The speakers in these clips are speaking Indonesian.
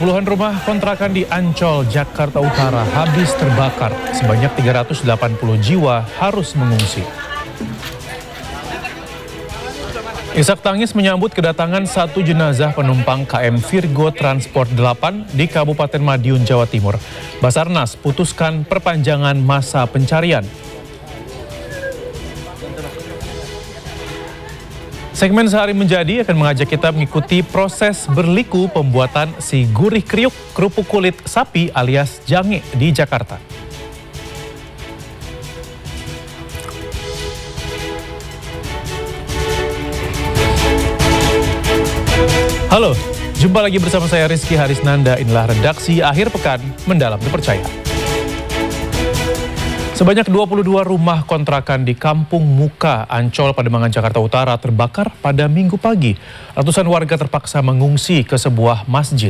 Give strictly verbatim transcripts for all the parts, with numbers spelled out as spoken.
Puluhan rumah kontrakan di Ancol, Jakarta Utara habis terbakar. Sebanyak tiga ratus delapan puluh jiwa harus mengungsi. Isak tangis menyambut kedatangan satu jenazah penumpang K M Virgo Transport delapan di Kabupaten Madiun, Jawa Timur. Basarnas putuskan perpanjangan masa pencarian. Segmen Sehari Menjadi akan mengajak kita mengikuti proses berliku pembuatan si gurih kriuk kerupuk kulit sapi alias jange di Jakarta. Halo, jumpa lagi bersama saya Rizky Harisnanda. Inilah redaksi akhir pekan Mendalam Dipercaya. Sebanyak dua puluh dua rumah kontrakan di Kampung Muka, Ancol, Pademangan, Jakarta Utara terbakar pada Minggu pagi. Ratusan warga terpaksa mengungsi ke sebuah masjid.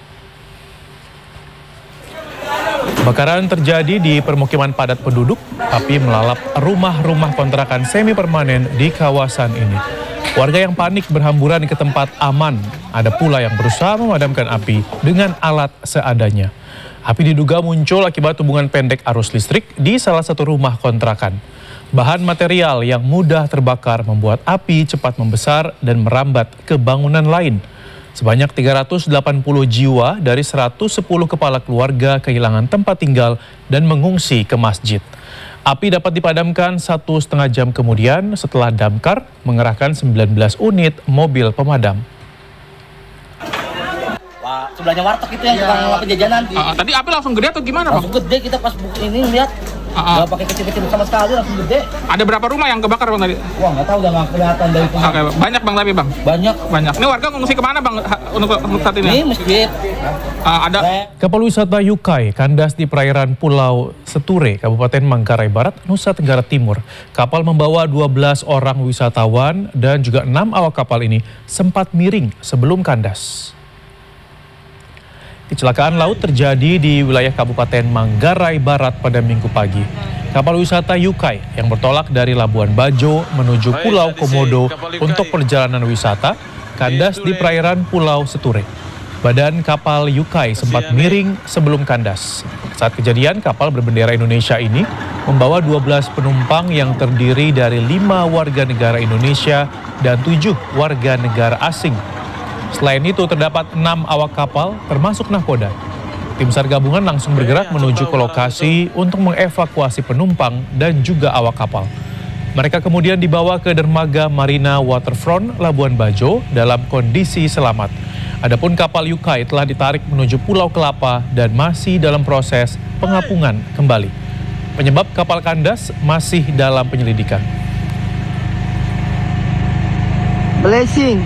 Kebakaran terjadi di permukiman padat penduduk, api melalap rumah-rumah kontrakan semi permanen di kawasan ini. Warga yang panik berhamburan ke tempat aman. Ada pula yang berusaha memadamkan api dengan alat seadanya. Api diduga muncul akibat hubungan pendek arus listrik di salah satu rumah kontrakan. Bahan material yang mudah terbakar membuat api cepat membesar dan merambat ke bangunan lain. Sebanyak tiga ratus delapan puluh jiwa dari seratus sepuluh kepala keluarga kehilangan tempat tinggal dan mengungsi ke masjid. Api dapat dipadamkan satu setengah jam kemudian setelah damkar mengerahkan sembilan belas unit mobil pemadam. Pak, sebelahnya warteg itu yang tukang ya. Penjajanan. Uh, tadi api langsung gede atau gimana, Bang? Langsung gede, kita pas buka ini lihat. Uh, uh. Gak pakai kecil-kecil sama sekali, langsung gede. Ada berapa rumah yang kebakar, Bang, tadi? Wah, nggak tahu, udah nggak kelihatan dari itu. Oke, okay, banyak, Bang, tapi, Bang? Banyak. Banyak. Ini warga ngungsi kemana, Bang, untuk, untuk saat ini? Ini masjid. Uh, ada. Kapal wisata Yukai kandas di perairan Pulau Seture, Kabupaten Manggarai Barat, Nusa Tenggara Timur. Kapal membawa dua belas orang wisatawan dan juga enam awak kapal ini sempat miring sebelum kandas. Kecelakaan laut terjadi di wilayah Kabupaten Manggarai Barat pada Minggu pagi. Kapal wisata Yukai yang bertolak dari Labuan Bajo menuju Pulau Komodo untuk perjalanan wisata kandas di perairan Pulau Seture. Badan kapal Yukai sempat miring sebelum kandas. Saat kejadian, kapal berbendera Indonesia ini membawa dua belas penumpang yang terdiri dari lima warga negara Indonesia dan tujuh warga negara asing. Selain itu terdapat enam awak kapal termasuk nahkoda. Tim SAR gabungan langsung bergerak menuju ke lokasi untuk mengevakuasi penumpang dan juga awak kapal. Mereka kemudian dibawa ke dermaga Marina Waterfront Labuan Bajo dalam kondisi selamat. Adapun kapal Yukai telah ditarik menuju Pulau Kelapa dan masih dalam proses pengapungan kembali. Penyebab kapal kandas masih dalam penyelidikan. Blessing.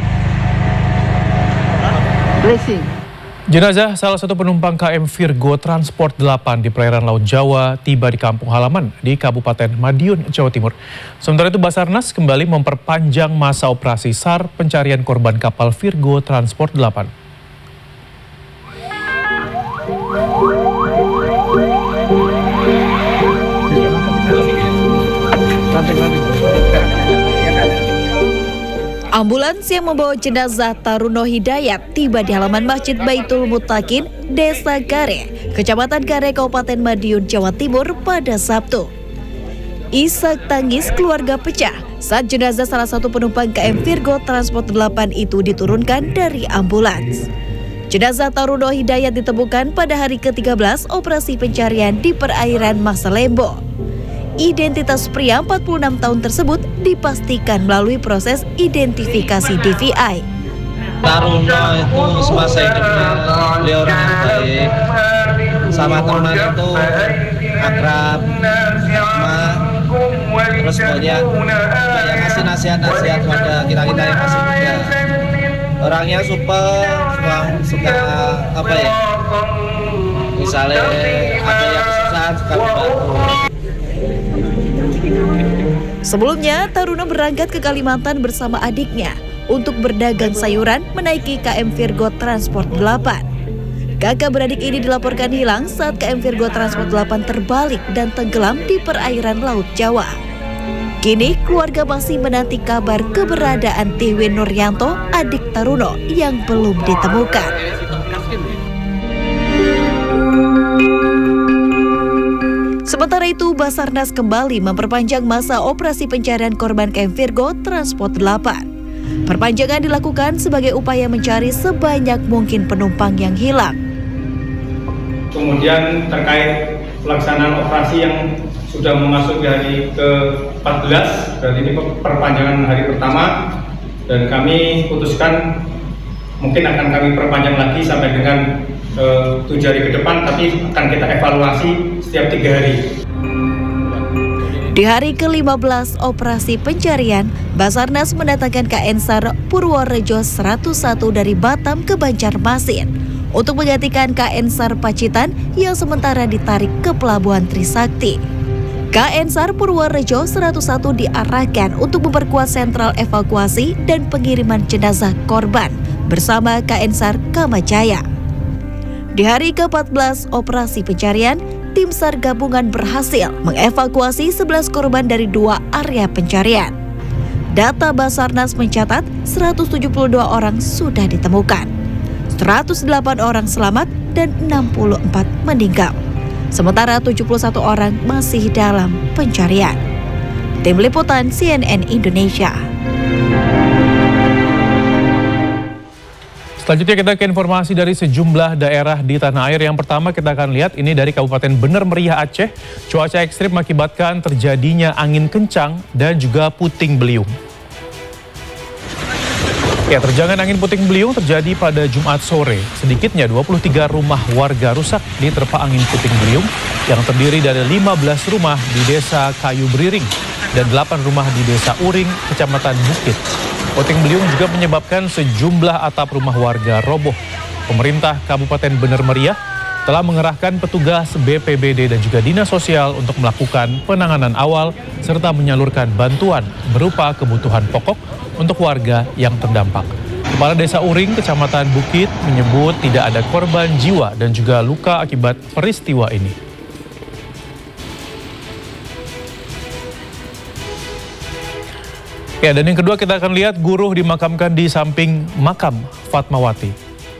Blessing. Jenazah salah satu penumpang K M Virgo Transport delapan di perairan Laut Jawa tiba di kampung halaman di Kabupaten Madiun, Jawa Timur. Sementara itu Basarnas kembali memperpanjang masa operasi SAR pencarian korban kapal Virgo Transport delapan. Ambulans yang membawa jenazah Taruno Hidayat tiba di halaman Masjid Baitul Mutakin, Desa Gare, Kecamatan Gare, Kabupaten Madiun, Jawa Timur pada Sabtu. Isak tangis keluarga pecah saat jenazah salah satu penumpang K M Virgo Transport delapan itu diturunkan dari ambulans. Jenazah Taruno Hidayat ditemukan pada hari ke tiga belas operasi pencarian di perairan Masalembo. Identitas pria empat puluh enam tahun tersebut dipastikan melalui proses identifikasi D V I. Taruno itu semasa hidupnya beliau orang yang baik, sama teman itu akrab, sama terus banyak banyak ngasih nasihat-nasihat pada kita-kita yang masih muda. Orangnya super, suka, suka apa ya? Misalnya ada yang kesusahan suka membantu. Sebelumnya, Taruno berangkat ke Kalimantan bersama adiknya untuk berdagang sayuran menaiki K M Virgo Transport delapan. Kakak beradik ini dilaporkan hilang saat K M Virgo Transport delapan terbalik dan tenggelam di perairan Laut Jawa. Kini keluarga masih menanti kabar keberadaan Tiwin Nuryanto, adik Taruno yang belum ditemukan. Sementara itu, Basarnas kembali memperpanjang masa operasi pencarian korban K M Virgo Transport delapan. Perpanjangan dilakukan sebagai upaya mencari sebanyak mungkin penumpang yang hilang. Kemudian terkait pelaksanaan operasi yang sudah memasuki hari ke empat belas, berarti ini perpanjangan hari pertama, dan kami putuskan mungkin akan kami perpanjang lagi sampai dengan uh, tujuh hari ke depan, tapi akan kita evaluasi setiap tiga hari. Di hari ke lima belas operasi pencarian, Basarnas mendatangkan K N SAR Purworejo seratus satu dari Batam ke Banjarmasin untuk menggantikan K N SAR Pacitan yang sementara ditarik ke Pelabuhan Trisakti. K N SAR Purworejo seratus satu diarahkan untuk memperkuat sentral evakuasi dan pengiriman jenazah korban bersama K N SAR Kamajaya. Di hari ke empat belas operasi pencarian, tim SAR gabungan berhasil mengevakuasi sebelas korban dari dua area pencarian. Data Basarnas mencatat seratus tujuh puluh dua orang sudah ditemukan, seratus delapan orang selamat dan enam puluh empat meninggal. Sementara tujuh puluh satu orang masih dalam pencarian. Tim Liputan C N N Indonesia. Selanjutnya kita ke informasi dari sejumlah daerah di tanah air. Yang pertama kita akan lihat ini dari Kabupaten Bener Meriah Aceh. Cuaca ekstrim mengakibatkan terjadinya angin kencang dan juga puting beliung. Ya, terjangan angin puting beliung terjadi pada Jumat sore. Sedikitnya dua puluh tiga rumah warga rusak diterpa angin puting beliung yang terdiri dari lima belas rumah di Desa Kayu Beriring dan delapan rumah di Desa Uring, Kecamatan Bukit. Puting beliung juga menyebabkan sejumlah atap rumah warga roboh. Pemerintah Kabupaten Bener Meriah telah mengerahkan petugas B P B D dan juga Dinas Sosial untuk melakukan penanganan awal serta menyalurkan bantuan berupa kebutuhan pokok untuk warga yang terdampak. Kepala Desa Uring, Kecamatan Bukit menyebut tidak ada korban jiwa dan juga luka akibat peristiwa ini. Ya, dan yang kedua kita akan lihat Guruh dimakamkan di samping makam Fatmawati.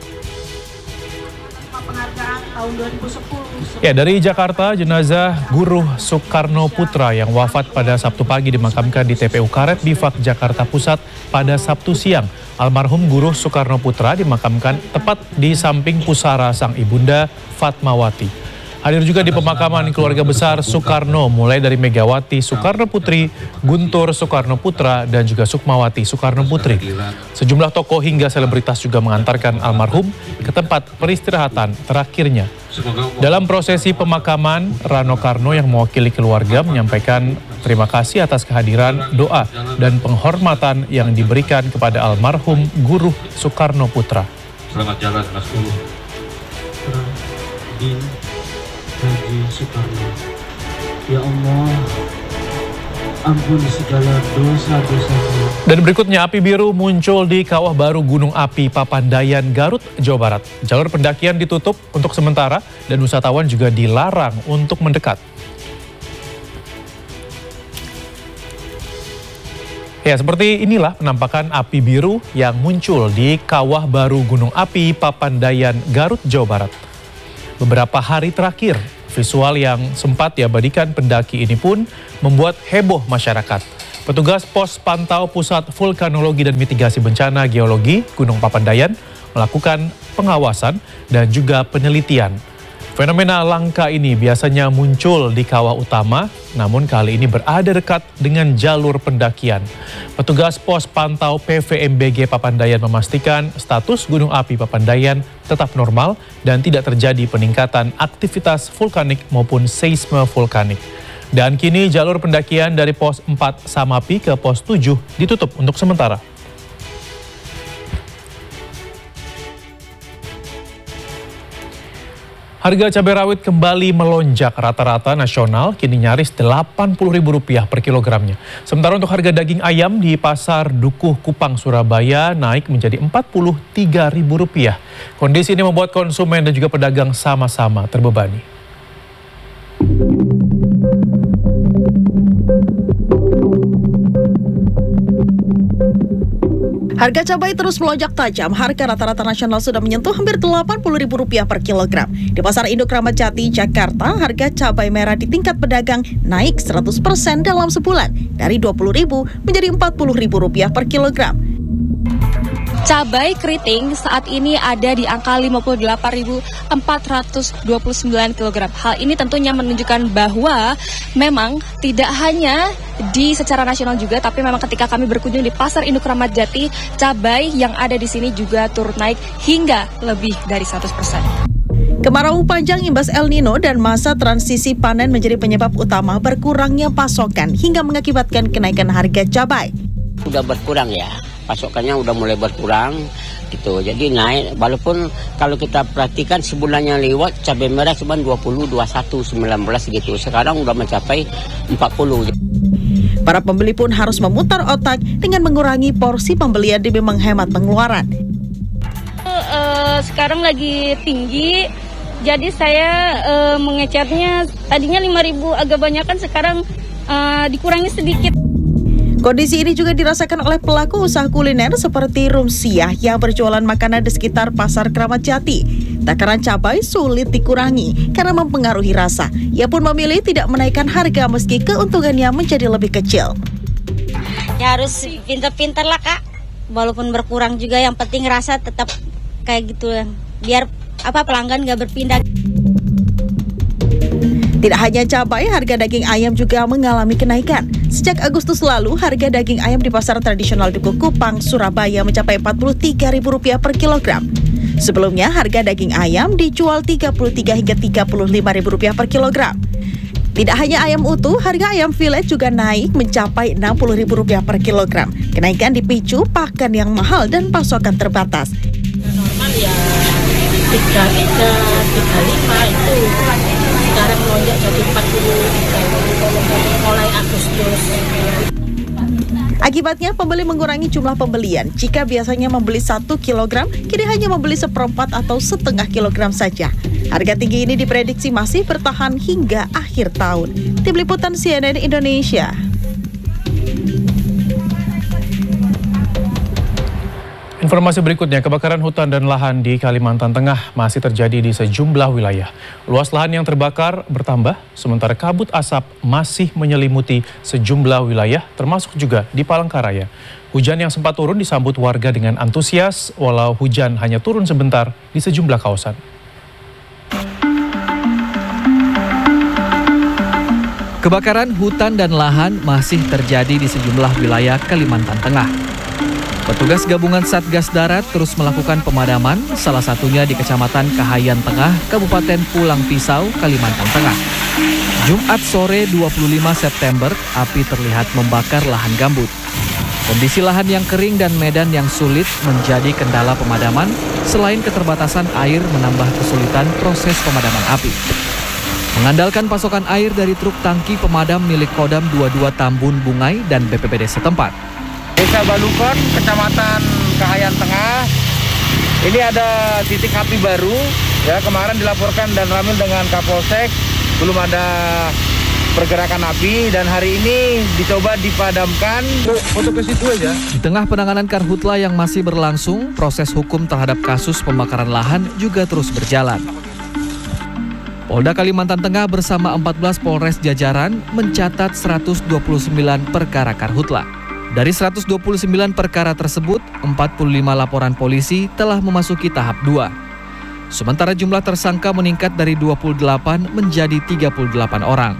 Ya, dari Jakarta, jenazah Guruh Soekarno Putra yang wafat pada Sabtu pagi dimakamkan di T P U Karet Bifak, Jakarta Pusat pada Sabtu siang. Almarhum Guruh Soekarno Putra dimakamkan tepat di samping pusara sang ibunda Fatmawati. Hadir juga di pemakaman keluarga besar Soekarno, mulai dari Megawati Soekarno Putri, Guntur Soekarno Putra, dan juga Sukmawati Soekarno Putri. Sejumlah tokoh hingga selebritas juga mengantarkan almarhum ke tempat peristirahatan terakhirnya. Dalam prosesi pemakaman, Rano Karno yang mewakili keluarga menyampaikan terima kasih atas kehadiran, doa, dan penghormatan yang diberikan kepada almarhum Guruh Soekarno Putra. Selamat jalan, Mas Guru. Haji Soekarno. Ya Allah, ampuni segala dosa-dosaku. Dan berikutnya, api biru muncul di Kawah Baru Gunung Api Papandayan, Garut, Jawa Barat. Jalur pendakian ditutup untuk sementara dan wisatawan juga dilarang untuk mendekat. Ya, seperti inilah penampakan api biru yang muncul di Kawah Baru Gunung Api Papandayan, Garut, Jawa Barat. Beberapa hari terakhir, visual yang sempat diabadikan pendaki ini pun membuat heboh masyarakat. Petugas Pos Pantau Pusat Vulkanologi dan Mitigasi Bencana Geologi Gunung Papandayan melakukan pengawasan dan juga penelitian. Fenomena langka ini biasanya muncul di kawah utama, namun kali ini berada dekat dengan jalur pendakian. Petugas Pos Pantau P V M B G Papandayan memastikan status Gunung Api Papandayan tetap normal dan tidak terjadi peningkatan aktivitas vulkanik maupun seisme vulkanik. Dan kini jalur pendakian dari Pos empat Samapi ke Pos tujuh ditutup untuk sementara. Harga cabai rawit kembali melonjak, rata-rata nasional kini nyaris delapan puluh ribu rupiah per kilogramnya. Sementara untuk harga daging ayam di Pasar Dukuh Kupang, Surabaya naik menjadi empat puluh tiga ribu rupiah. Kondisi ini membuat konsumen dan juga pedagang sama-sama terbebani. Harga cabai terus melonjak tajam. Harga rata-rata nasional sudah menyentuh hampir delapan puluh ribu rupiah per kilogram. Di Pasar Induk Ramat Jati, Jakarta, harga cabai merah di tingkat pedagang naik seratus persen dalam sebulan, dari dua puluh ribu menjadi empat puluh ribu rupiah per kilogram. Cabai keriting saat ini ada di angka lima puluh delapan ribu empat ratus dua puluh sembilan kilogram. Hal ini tentunya menunjukkan bahwa memang tidak hanya di secara nasional juga, tapi memang ketika kami berkunjung di Pasar Induk Ramat Jati, cabai yang ada di sini juga turut naik hingga lebih dari seratus persen. Kemarau panjang imbas El Nino dan masa transisi panen menjadi penyebab utama berkurangnya pasokan hingga mengakibatkan kenaikan harga cabai. Udah berkurang ya. Pasokannya udah mulai berkurang gitu, jadi naik. Walaupun kalau kita perhatikan sebulannya lewat, cabai merah cuma dua puluh, dua puluh satu, sembilan belas gitu. Sekarang udah mencapai empat puluh. Para pembeli pun harus memutar otak dengan mengurangi porsi pembelian demi menghemat pengeluaran. Uh, sekarang lagi tinggi, jadi saya uh, mengecatnya tadinya lima ribu agak banyakan, sekarang uh, dikurangi sedikit. Kondisi ini juga dirasakan oleh pelaku usaha kuliner seperti Rumsiah yang berjualan makanan di sekitar Pasar Kramat Jati. Takaran cabai sulit dikurangi karena mempengaruhi rasa. Ia pun memilih tidak menaikkan harga meski keuntungannya menjadi lebih kecil. Ya harus pintar-pintar lah Kak, walaupun berkurang juga yang penting rasa tetap kayak gitu, biar apa pelanggan gak berpindah. Tidak hanya cabai, harga daging ayam juga mengalami kenaikan. Sejak Agustus lalu, harga daging ayam di pasar tradisional Dukuh Kupang, Surabaya mencapai empat puluh tiga ribu rupiah per kilogram. Sebelumnya, harga daging ayam dijual tiga puluh tiga hingga tiga puluh lima ribu rupiah per kilogram. Tidak hanya ayam utuh, harga ayam filet juga naik mencapai enam puluh ribu rupiah per kilogram. Kenaikan dipicu pakan yang mahal dan pasokan terbatas. Normal ya tiga tiga, tiga lima itu. Sekarang melonjak jadi empat puluh mulai Agustus. Akibatnya pembeli mengurangi jumlah pembelian. Jika biasanya membeli satu kilogram, kini hanya membeli seperempat atau setengah kilogram saja. Harga tinggi ini diprediksi masih bertahan hingga akhir tahun. Tim Liputan C N N Indonesia. Informasi berikutnya, kebakaran hutan dan lahan di Kalimantan Tengah masih terjadi di sejumlah wilayah. Luas lahan yang terbakar bertambah, sementara kabut asap masih menyelimuti sejumlah wilayah, termasuk juga di Palangkaraya. Hujan yang sempat turun disambut warga dengan antusias, walau hujan hanya turun sebentar di sejumlah kawasan. Kebakaran hutan dan lahan masih terjadi di sejumlah wilayah Kalimantan Tengah. Petugas gabungan Satgas Darat terus melakukan pemadaman, salah satunya di Kecamatan Kahayan Tengah, Kabupaten Pulang Pisau, Kalimantan Tengah. Jumat sore dua puluh lima September, api terlihat membakar lahan gambut. Kondisi lahan yang kering dan medan yang sulit menjadi kendala pemadaman, selain keterbatasan air menambah kesulitan proses pemadaman api. Mengandalkan pasokan air dari truk tangki pemadam milik Kodam dua puluh dua Tambun Bungai dan B P B D setempat. Desa Balukon, Kecamatan Kahayan Tengah. Ini ada titik api baru. Ya, kemarin dilaporkan dan ramil dengan Kapolsek, belum ada pergerakan api, dan hari ini dicoba dipadamkan. Foto ke situ aja. Di tengah penanganan karhutla yang masih berlangsung, proses hukum terhadap kasus pembakaran lahan juga terus berjalan. Polda Kalimantan Tengah bersama empat belas Polres jajaran mencatat seratus dua puluh sembilan perkara karhutla. Dari seratus dua puluh sembilan perkara tersebut, empat puluh lima laporan polisi telah memasuki tahap dua. Sementara jumlah tersangka meningkat dari dua puluh delapan menjadi tiga puluh delapan orang.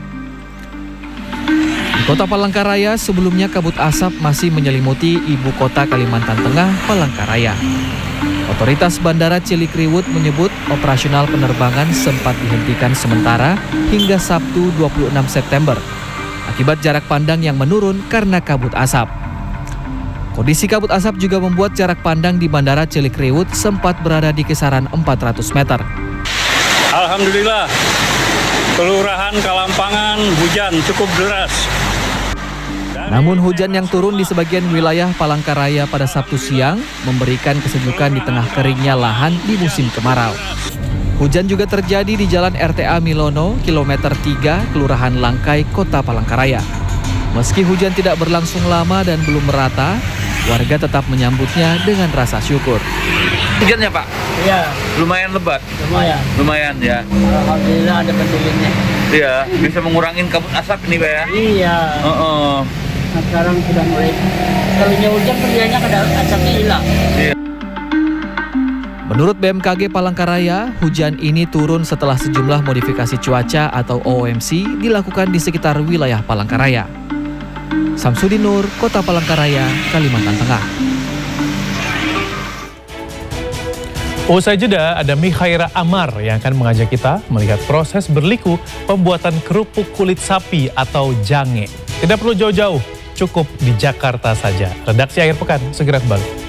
Di Kota Palangkaraya, sebelumnya kabut asap masih menyelimuti ibu kota Kalimantan Tengah, Palangkaraya. Otoritas Bandara Cilikriwut menyebut operasional penerbangan sempat dihentikan sementara hingga Sabtu dua puluh enam September. Akibat jarak pandang yang menurun karena kabut asap. Kondisi kabut asap juga membuat jarak pandang di Bandara Cilikriwut sempat berada di kisaran empat ratus meter. Alhamdulillah, Kelurahan Kalampangan hujan cukup deras. Namun hujan yang turun di sebagian wilayah Palangkaraya pada Sabtu siang memberikan kesejukan di tengah keringnya lahan di musim kemarau. Hujan juga terjadi di Jalan R T A Milono, kilometer tiga, Kelurahan Langkai, Kota Palangkaraya. Meski hujan tidak berlangsung lama dan belum merata, warga tetap menyambutnya dengan rasa syukur. Hujannya Pak? Iya. Lumayan lebat? Lumayan. Lumayan ya? Alhamdulillah ada pendulumnya. Iya, bisa mengurangin kabut asap nih Pak ya? Iya. Uh -uh. Nah, sekarang sudah mulai, kalau hujan kerjanya kada asapnya hilang. Iya. Menurut B M K G Palangkaraya, hujan ini turun setelah sejumlah modifikasi cuaca atau O M C dilakukan di sekitar wilayah Palangkaraya. Samsudin Nur, Kota Palangkaraya, Kalimantan Tengah. Usai jeda, ada Mikhaira Amar yang akan mengajak kita melihat proses berliku pembuatan kerupuk kulit sapi atau jange. Tidak perlu jauh-jauh, cukup di Jakarta saja. Redaksi Akhir Pekan segera kembali.